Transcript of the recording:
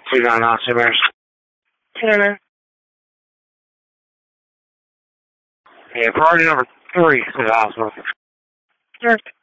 299 St. Mary's. 299. Yeah, priority number 3 to the hospital. Direct.